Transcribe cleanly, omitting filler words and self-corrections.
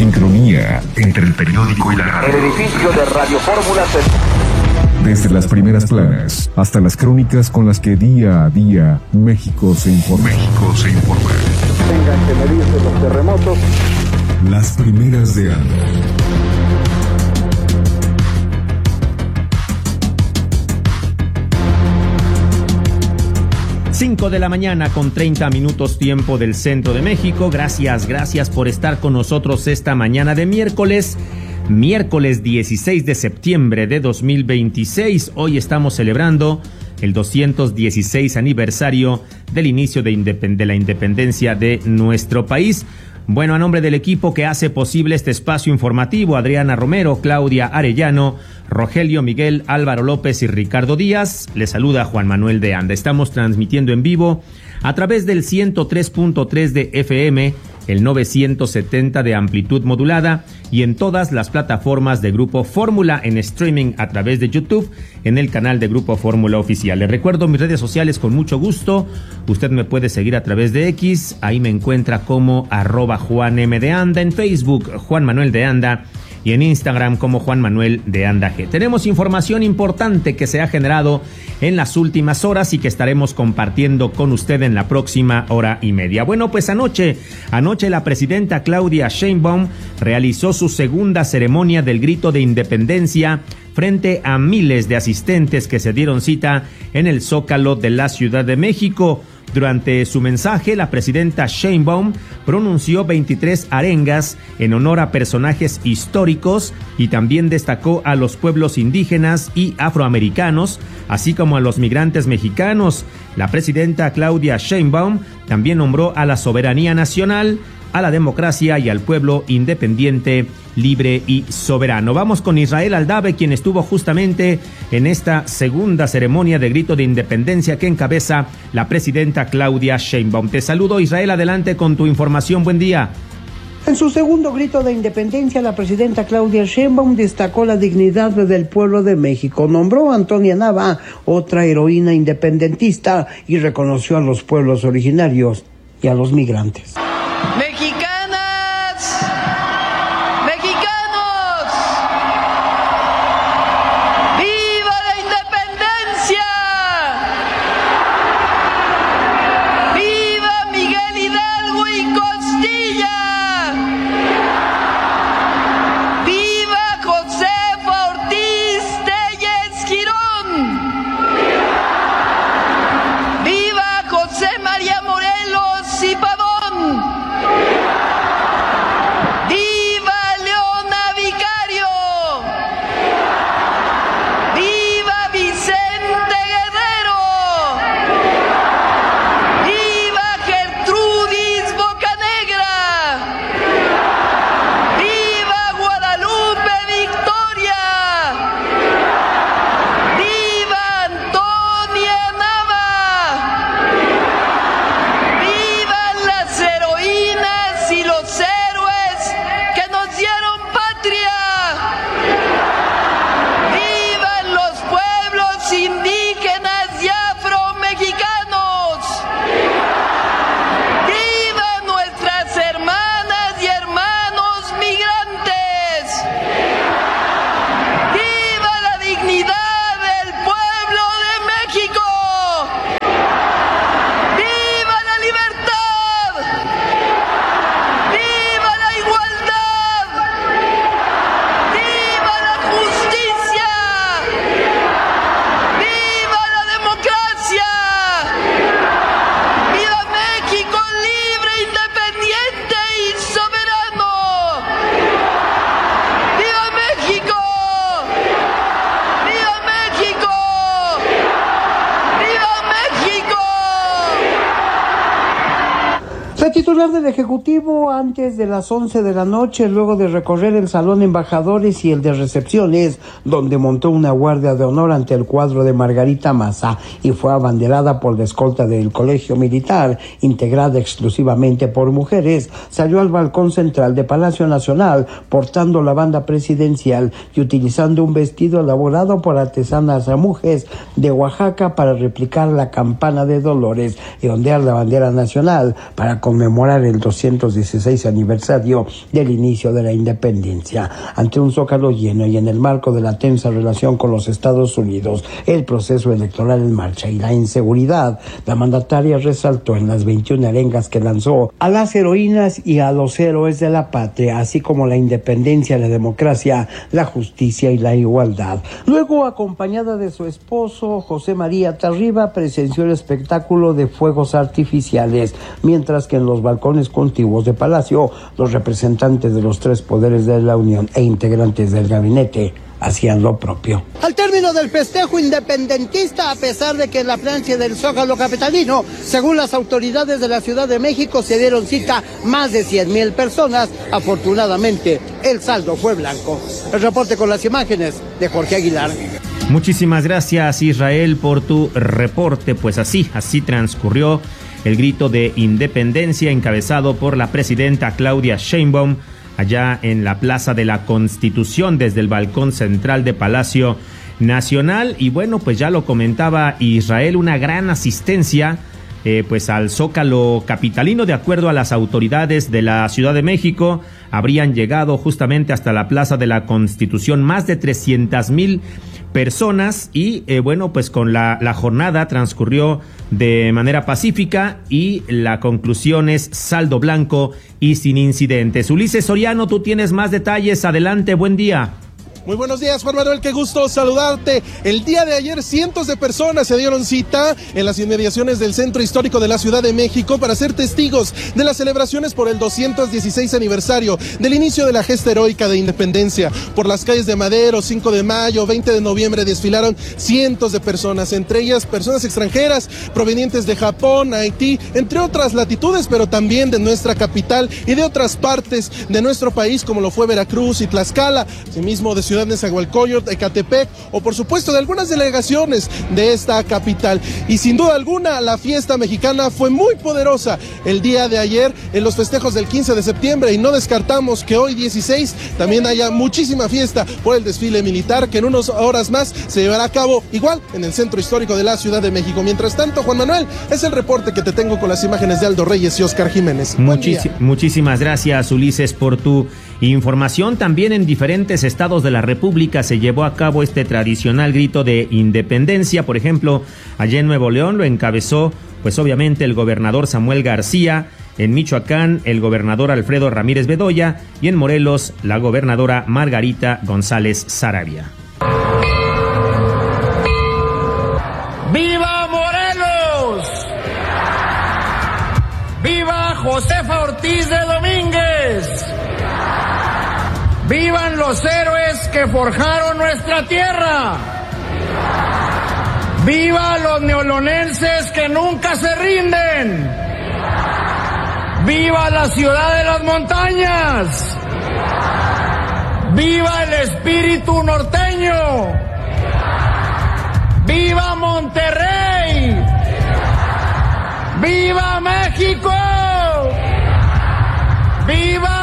sincronía entre el periódico y la radio. El edificio de Radio Fórmula Desde las primeras planas hasta las crónicas con las que día a día México se informa. Tengan que medirse los terremotos. Las primeras de ANDA. Cinco de la mañana con 30 minutos tiempo del centro de México. Gracias por estar con nosotros esta mañana de miércoles 16 de septiembre de 2026. Hoy estamos celebrando el 216 aniversario del inicio de la independencia de nuestro país. Bueno, a nombre del equipo que hace posible este espacio informativo, Adriana Romero, Claudia Arellano, Rogelio Miguel, Álvaro López y Ricardo Díaz, les saluda Juan Manuel de Anda. Estamos transmitiendo en vivo a través del 103.3 de FM, el 970 de amplitud modulada y en todas las plataformas de Grupo Fórmula, en streaming a través de YouTube, en el canal de Grupo Fórmula Oficial. Les recuerdo mis redes sociales con mucho gusto. Usted me puede seguir a través de X, ahí me encuentra como @JuanM_de_Anda, en Facebook Juan Manuel de Anda y en Instagram como Juan Manuel de Anda G. Tenemos información importante que se ha generado en las últimas horas y que estaremos compartiendo con usted en la próxima hora y media. Bueno, pues anoche la presidenta Claudia Sheinbaum realizó su segunda ceremonia del grito de independencia frente a miles de asistentes que se dieron cita en el Zócalo de la Ciudad de México. Durante su mensaje, la presidenta Sheinbaum pronunció 23 arengas en honor a personajes históricos y también destacó a los pueblos indígenas y afroamericanos, así como a los migrantes mexicanos. La presidenta Claudia Sheinbaum también nombró a la soberanía nacional, a la democracia y al pueblo independiente, libre y soberano. Vamos con Israel Aldave, quien estuvo justamente en esta segunda ceremonia de grito de independencia que encabeza la presidenta Claudia Sheinbaum. Te saludo, Israel, adelante con tu información. Buen día. En su segundo grito de independencia, la presidenta Claudia Sheinbaum destacó la dignidad del pueblo de México. Nombró a Antonia Nava, otra heroína independentista, y reconoció a los pueblos originarios y a los migrantes. Mexicanas, mexicanos, ¡viva la independencia! ¡Viva Miguel Hidalgo y Costilla! ¡Viva Josefa Ortiz Tellez Girón! ¡Viva José María Morelos y Pavón! ¡Viva Leona Vicario! ¡Viva Vicente Guerrero! ¡Viva Gertrudis Bocanegra! ¡Viva Guadalupe Victoria! ¡Viva Antonia Nava! ¡Vivan las heroínas y los héroes que nos dieron patria! ¡Vivan los pueblos indígenas y afromexicanos! ¡Vivan nuestras hermanas y hermanos migrantes! ¡Viva la dignidad del pueblo de México! ¡Viva la libertad! ¡Viva la igualdad! ¡Viva la justicia! ¡Viva la democracia! ¡Viva México libre, independiente y soberano! ¡Viva México! ¡Viva México! ¡Viva México! La titular del Ejecutivo, antes de las 11 de la noche, luego de recorrer el Salón de Embajadores y el de Recepciones, donde montó una guardia de honor ante el cuadro de Margarita Maza y fue abanderada por la escolta del Colegio Militar, integrada exclusivamente por mujeres, salió al balcón central de Palacio Nacional portando la banda presidencial y utilizando un vestido elaborado por artesanas mujeres de Oaxaca para replicar la campana de Dolores y ondear la bandera nacional para conmemorar celebrar el 216 aniversario del inicio de la independencia. Ante un Zócalo lleno y en el marco de la tensa relación con los Estados Unidos, el proceso electoral en marcha y la inseguridad, la mandataria resaltó en las 21 arengas que lanzó a las heroínas y a los héroes de la patria, así como la independencia, la democracia, la justicia y la igualdad. Luego, acompañada de su esposo, José María Tarriba, presenció el espectáculo de fuegos artificiales, mientras que en los balcones contiguos de Palacio, los representantes de los tres poderes de la Unión e integrantes del gabinete hacían lo propio. Al término del festejo independentista, a pesar de que en la plancha del Zócalo capitalino, según las autoridades de la Ciudad de México, se dieron cita más de 100,000 personas, afortunadamente el saldo fue blanco. El reporte con las imágenes de Jorge Aguilar. Muchísimas gracias, Israel, por tu reporte. Pues así transcurrió el grito de independencia encabezado por la presidenta Claudia Sheinbaum allá en la Plaza de la Constitución desde el balcón central de Palacio Nacional. Y bueno, pues ya lo comentaba Israel, una gran asistencia pues al Zócalo capitalino. De acuerdo a las autoridades de la Ciudad de México, habrían llegado justamente hasta la Plaza de la Constitución más de 300,000 personas y bueno, pues con la jornada transcurrió de manera pacífica y la conclusión es saldo blanco y sin incidentes. Ulises Soriano, tú tienes más detalles, adelante, buen día. Muy buenos días, Juan Manuel, qué gusto saludarte. El día de ayer cientos de personas se dieron cita en las inmediaciones del Centro Histórico de la Ciudad de México para ser testigos de las celebraciones por el 216 aniversario del inicio de la gesta heroica de independencia. Por las calles de Madero, 5 de mayo, 20 de noviembre desfilaron cientos de personas, entre ellas personas extranjeras provenientes de Japón, Haití, entre otras latitudes, pero también de nuestra capital y de otras partes de nuestro país, como lo fue Veracruz y Tlaxcala, asimismo de Ciudad de Nezahualcóyotl, Ecatepec o por supuesto de algunas delegaciones de esta capital. Y sin duda alguna la fiesta mexicana fue muy poderosa el día de ayer en los festejos del 15 de septiembre y no descartamos que hoy 16 también haya muchísima fiesta por el desfile militar que en unas horas más se llevará a cabo igual en el Centro Histórico de la Ciudad de México. Mientras tanto, Juan Manuel, es el reporte que te tengo con las imágenes de Aldo Reyes y Oscar Jiménez. Muchísimas gracias, Ulises, por tu información. También en diferentes estados de la República se llevó a cabo este tradicional grito de independencia. Por ejemplo, allá en Nuevo León lo encabezó, pues obviamente, el gobernador Samuel García. En Michoacán, el gobernador Alfredo Ramírez Bedoya. Y en Morelos, la gobernadora Margarita González Saravia. ¡Viva Morelos! ¡Viva Josefa Ortiz de Domínguez! ¡Vivan los héroes que forjaron nuestra tierra! ¡Viva los neolonenses que nunca se rinden! ¡Viva la ciudad de las montañas! ¡Viva el espíritu norteño! ¡Viva Monterrey! ¡Viva México! ¡Viva